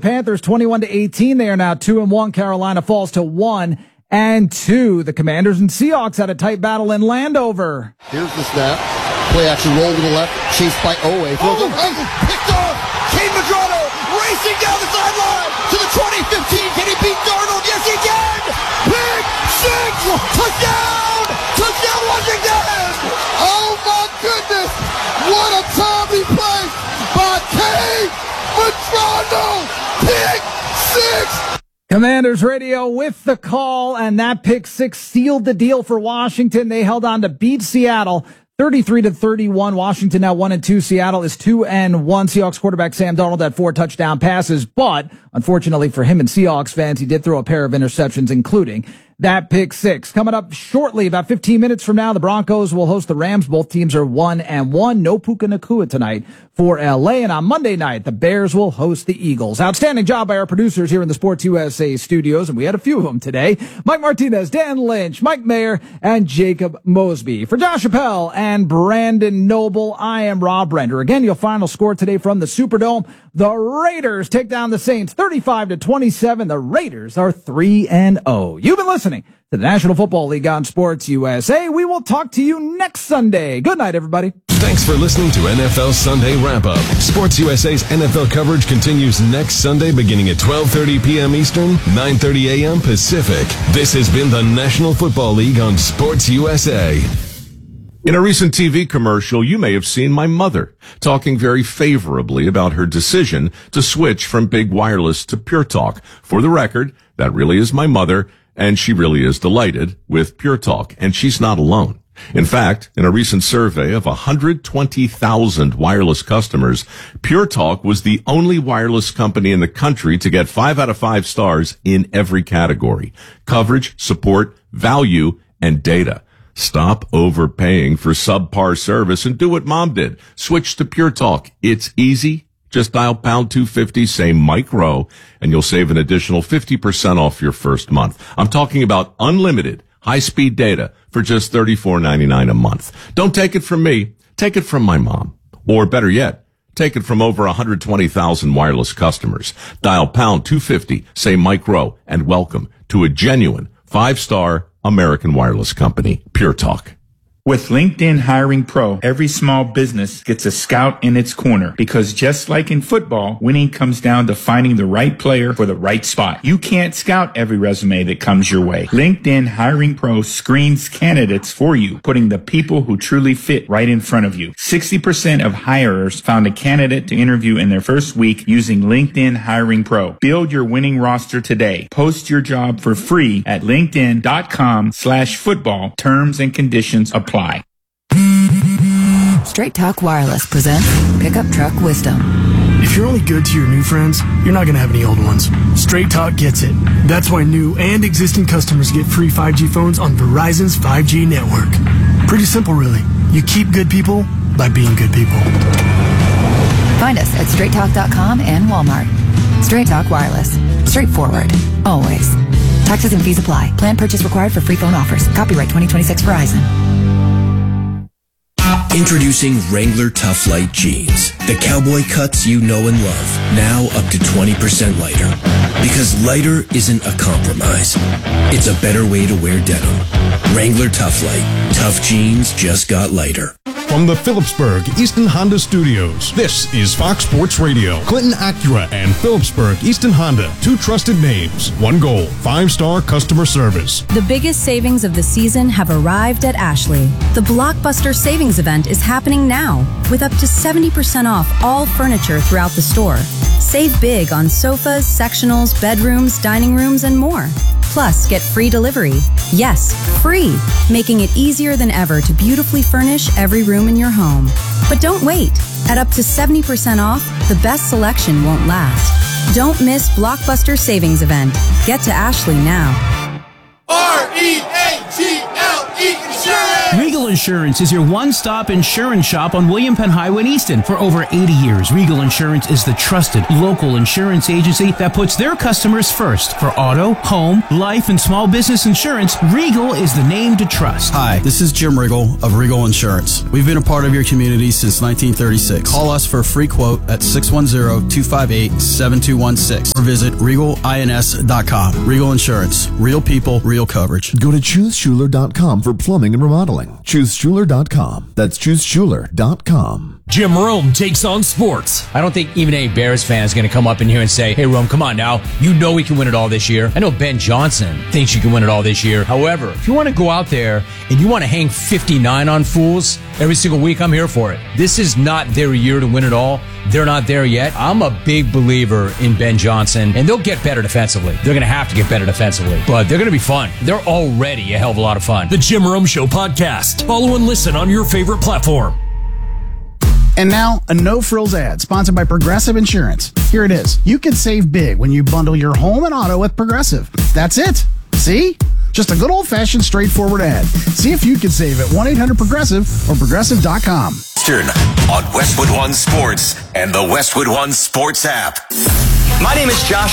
Panthers 21-18. They are now 2-1. Carolina falls to 1-2. The Commanders and Seahawks had a tight battle in Landover. Here's the snap. Play action roll to the left. Chased by Owe. Picked off. Kane Medrano racing down the sideline to the 20-15. Can he beat Darnold? Yes, he can. Pick six. Touchdown. Touchdown, Washington. Oh, my goodness. What a time he played by Kane Medrano. Pick six. Commanders radio with the call, and that pick six sealed the deal for Washington. They held on to beat Seattle 33-31. Washington now 1-2. Seattle is 2-1. Seahawks quarterback Sam Darnold had 4 touchdown passes, but unfortunately for him and Seahawks fans, he did throw a pair of interceptions, including that pick six. Coming up shortly, about 15 minutes from now, the Broncos will host the Rams. Both teams are 1-1. No Puka Nacua tonight for LA. And on Monday night, the Bears will host the Eagles. Outstanding job by our producers here in the Sports USA studios, and we had a few of them today. Mike Martinez, Dan Lynch, Mike Mayer, and Jacob Mosby. For Josh Appel and Brandon Noble, I am Rob Render. Again, your final score today from the Superdome. The Raiders take down the Saints 35-27. The Raiders are 3-0. You've been listening to the National Football League on Sports USA. We will talk to you next Sunday. Good night, everybody. Thanks for listening to NFL Sunday Wrap-Up. Sports USA's NFL coverage continues next Sunday beginning at 12:30 p.m. Eastern, 9:30 a.m. Pacific. This has been the National Football League on Sports USA. In a recent TV commercial, you may have seen my mother talking very favorably about her decision to switch from big wireless to Pure Talk. For the record, that really is my mother, and she really is delighted with Pure Talk, and she's not alone. In fact, in a recent survey of 120,000 wireless customers, Pure Talk was the only wireless company in the country to get 5 out of 5 stars in every category: coverage, support, value, and data. Stop overpaying for subpar service and do what Mom did. Switch to Pure Talk. It's easy. Just dial pound 250, say Mike Rowe, and you'll save an additional 50% off your first month. I'm talking about unlimited high-speed data for just $34.99 a month. Don't take it from me. Take it from my mom. Or better yet, take it from over 120,000 wireless customers. Dial pound 250, say Mike Rowe, and welcome to a genuine 5-star American wireless company, Pure Talk. With LinkedIn Hiring Pro, every small business gets a scout in its corner, because just like in football, winning comes down to finding the right player for the right spot. You can't scout every resume that comes your way. LinkedIn Hiring Pro screens candidates for you, putting the people who truly fit right in front of you. 60% of hirers found a candidate to interview in their first week using LinkedIn Hiring Pro. Build your winning roster today. Post your job for free at linkedin.com/football. Terms and conditions apply. Straight Talk Wireless presents Pickup Truck Wisdom. If you're only good to your new friends, you're not going to have any old ones. Straight Talk gets it. That's why new and existing customers get free 5G phones on Verizon's 5G network. Pretty simple, really. You keep good people by being good people. Find us at straighttalk.com and Walmart. Straight Talk Wireless. Straightforward. Always. Taxes and fees apply. Plan purchase required for free phone offers. Copyright 2026 Verizon. Introducing Wrangler Tough Light Jeans. The cowboy cuts you know and love. Now up to 20% lighter. Because lighter isn't a compromise. It's a better way to wear denim. Wrangler Tough Light. Tough jeans just got lighter. From the Phillipsburg Easton Honda Studios, this is Fox Sports Radio. Clinton Acura and Phillipsburg Easton Honda, 2 trusted names, 1 goal, 5-star customer service. The biggest savings of the season have arrived at Ashley. The Blockbuster Savings Event is happening now, with up to 70% off all furniture throughout the store. Save big on sofas, sectionals, bedrooms, dining rooms, and more. Plus, get free delivery. Yes, free, making it easier than ever to beautifully furnish every room in your home. But don't wait. At up to 70% off, the best selection won't last. Don't miss Blockbuster Savings Event. Get to Ashley now. R-E-A-G-L-E Insurance! Regal Insurance is your one-stop insurance shop on William Penn Highway in Easton. For over 80 years, Regal Insurance is the trusted local insurance agency that puts their customers first. For auto, home, life, and small business insurance, Regal is the name to trust. Hi, this is Jim Riggle of Regal Insurance. We've been a part of your community since 1936. Call us for a free quote at 610-258-7216 or visit regalins.com. Regal Insurance. Real people, real coverage. Go to ChooseSchuler.com for plumbing and remodeling. ChooseSchuler.com. That's ChooseSchuler.com. Jim Rome takes on sports. I don't think even any Bears fan is going to come up in here and say, hey, Rome, come on now. You know we can win it all this year. I know Ben Johnson thinks you can win it all this year. However, if you want to go out there and you want to hang 59 on fools every single week, I'm here for it. This is not their year to win it all. They're not there yet. I'm a big believer in Ben Johnson, and they'll get better defensively. They're going to have to get better defensively, but they're going to be fun. They're already a hell of a lot of fun. The Jim Rome Show podcast. Follow and listen on your favorite platform. And now, a no-frills ad sponsored by Progressive Insurance. Here it is. You can save big when you bundle your home and auto with Progressive. That's it. See? Just a good old-fashioned straightforward ad. See if you can save at 1-800-PROGRESSIVE or Progressive.com. On Westwood One Sports and the Westwood One Sports app. My name is Josh